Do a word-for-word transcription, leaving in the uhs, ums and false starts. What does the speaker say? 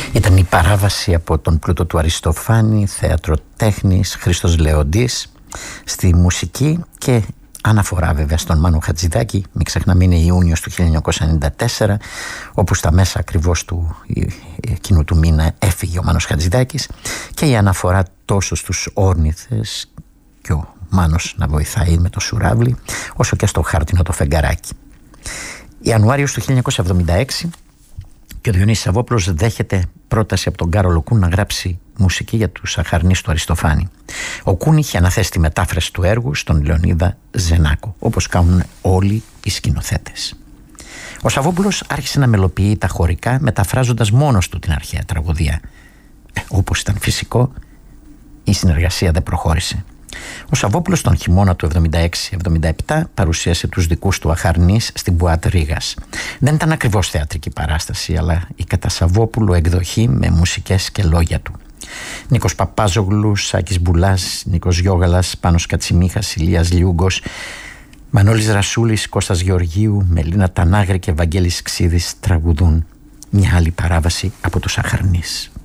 Ήταν η παράβαση από τον πλούτο του Αριστοφάνη, θέατρο τέχνης, Χρήστος Λεοντής, στη μουσική και αναφορά βέβαια στον Μάνο Χατζηδάκη. Μην ξεχνάμε, είναι Ιούνιος του χίλια εννιακόσια ενενήντα τέσσερα, όπου στα μέσα ακριβώς του εκείνου του μήνα έφυγε ο Μάνος Χατζηδάκης, και η αναφορά τόσο στους όρνηθες και ο Μάνος να βοηθάει με το σουράβλι, όσο και στο χάρτινο το φεγγαράκι. Ιανουάριος του χίλια εννιακόσια εβδομήντα έξι, και ο Διονύσης Σαββόπουλος δέχεται πρόταση από τον Κάρολο Κούν να γράψει μουσική για τους Αχαρνείς του Αριστοφάνη. Ο Κούν είχε αναθέσει τη μετάφραση του έργου στον Λεωνίδα Ζενάκο, όπως κάνουν όλοι οι σκηνοθέτες. Ο Σαββόπουλος άρχισε να μελοποιεί τα χωρικά, μεταφράζοντας μόνος του την αρχαία τραγωδία. Ε, όπως ήταν φυσικό, η συνεργασία δεν προχώρησε. Ο Σαββόπουλος τον χειμώνα του εβδομήντα έξι εβδομήντα επτά παρουσίασε τους δικούς του Αχαρνείς στην Μπουάτ Ρήγας. Δεν ήταν ακριβώς θεατρική παράσταση, αλλά η κατά Σαββόπουλο εκδοχή με μουσικές και λόγια του. Νίκος Παπάζογλου, Σάκης Μπουλάς, Νίκος Γιώγαλας, Πάνος Κατσιμίχας, Ηλίας Λιούγκος, Μανώλης Ρασούλης, Κώστας Γεωργίου, Μελίνα Τανάγρη και Βαγγέλης Ξίδης τραγουδούν μια άλλη παράβαση από τους Αχαρνείς.